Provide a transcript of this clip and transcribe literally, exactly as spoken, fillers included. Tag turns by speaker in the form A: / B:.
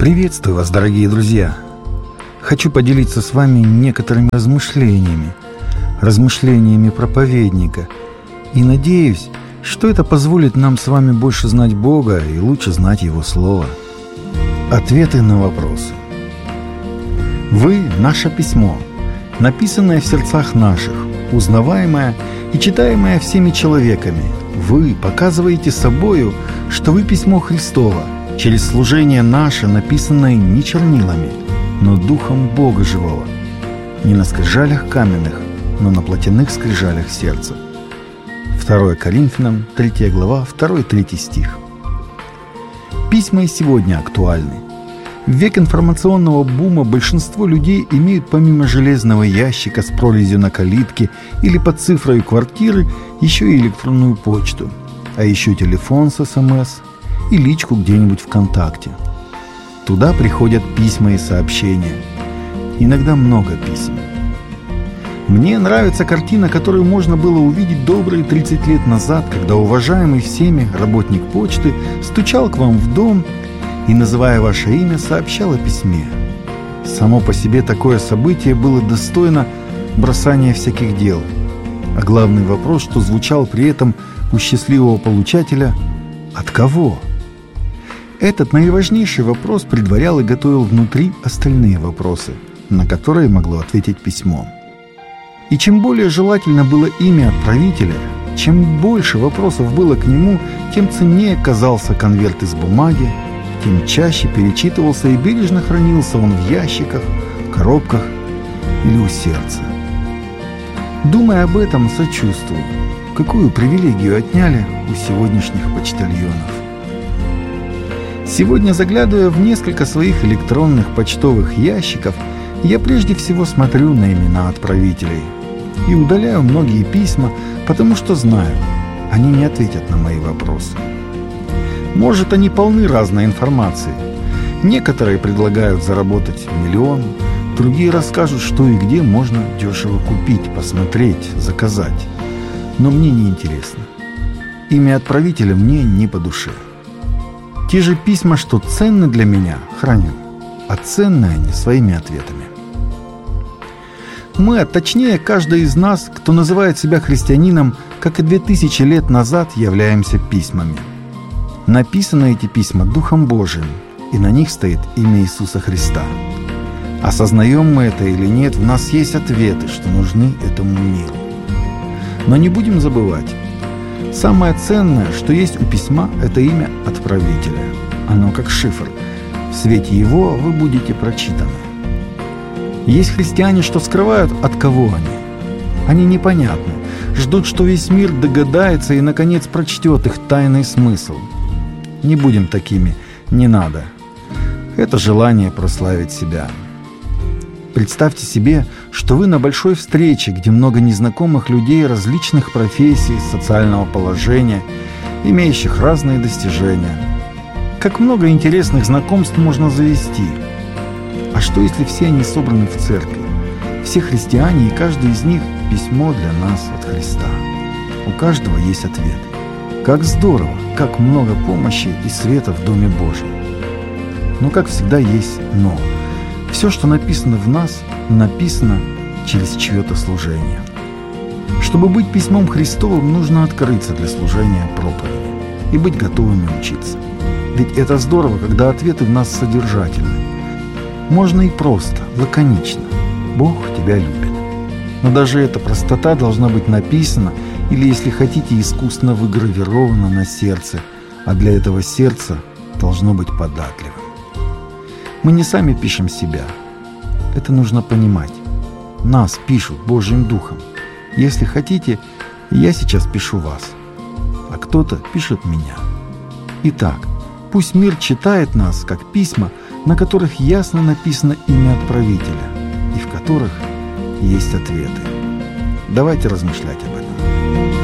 A: Приветствую вас, дорогие друзья! Хочу поделиться с вами некоторыми размышлениями, размышлениями проповедника, и надеюсь, что это позволит нам с вами больше знать Бога и лучше знать Его Слово. Ответы на вопросы. Вы – наше письмо, написанное в сердцах наших, узнаваемое и читаемое всеми человеками. Вы показываете собою, что вы письмо Христово, через служение наше, написанное не чернилами, но Духом Бога Живого, не на скрижалях каменных, но на плотяных скрижалях сердца. второе Коринфянам, третья глава, второй-третий стих. Письма и сегодня актуальны. В век информационного бума большинство людей имеют помимо железного ящика с прорезью на калитке или под цифрой квартиры еще и электронную почту, а еще телефон с СМС и личку где-нибудь ВКонтакте. Туда приходят письма и сообщения. Иногда много писем. Мне нравится картина, которую можно было увидеть добрые тридцать лет назад, когда уважаемый всеми работник почты стучал к вам в дом и, называя ваше имя, сообщал о письме. Само по себе такое событие было достойно бросания всяких дел. А главный вопрос, что звучал при этом у счастливого получателя – от кого? Этот наиважнейший вопрос предварял и готовил внутри остальные вопросы, на которые могло ответить письмо. И чем более желательно было имя отправителя, чем больше вопросов было к нему, тем ценнее казался конверт из бумаги, тем чаще перечитывался и бережно хранился он в ящиках, коробках или у сердца. Думая об этом, сочувствую, какую привилегию отняли у сегодняшних почтальонов. Сегодня, заглядывая в несколько своих электронных почтовых ящиков, я прежде всего смотрю на имена отправителей и удаляю многие письма, потому что знаю, они не ответят на мои вопросы. Может, они полны разной информации. Некоторые предлагают заработать миллион, другие расскажут, что и где можно дешево купить, посмотреть, заказать. Но мне не интересно. Имя отправителя мне не по душе. Те же письма, что ценны для меня, храню, а ценны они своими ответами. Мы, а точнее каждый из нас, кто называет себя христианином, как и две тысячи лет назад, являемся письмами. Написаны эти письма Духом Божиим, и на них стоит имя Иисуса Христа. Осознаем мы это или нет, в нас есть ответы, что нужны этому миру. Но не будем забывать, самое ценное, что есть у письма, это имя отправителя. Оно как шифр. В свете его вы будете прочитаны. Есть христиане, что скрывают, от кого они. Они непонятны. Ждут, что весь мир догадается и, наконец, прочтет их тайный смысл. Не будем такими, не надо. Это желание прославить себя. Представьте себе, что вы на большой встрече, где много незнакомых людей различных профессий, социального положения, имеющих разные достижения. Как много интересных знакомств можно завести. А что, если все они собраны в церкви? Все христиане, и каждый из них – письмо для нас от Христа. У каждого есть ответ. Как здорово, как много помощи и света в Доме Божьем. Но, как всегда, есть «но». Все, что написано в нас, написано через чье-то служение. Чтобы быть письмом Христовым, нужно открыться для служения проповеди и быть готовыми учиться. Ведь это здорово, когда ответы в нас содержательны. Можно и просто, лаконично. Бог тебя любит. Но даже эта простота должна быть написана или, если хотите, искусно выгравирована на сердце, а для этого сердца должно быть податливым. Мы не сами пишем себя. Это нужно понимать. Нас пишут Божьим Духом. Если хотите, я сейчас пишу вас, а кто-то пишет меня. Итак, пусть мир читает нас, как письма, на которых ясно написано имя отправителя, и в которых есть ответы. Давайте размышлять об этом.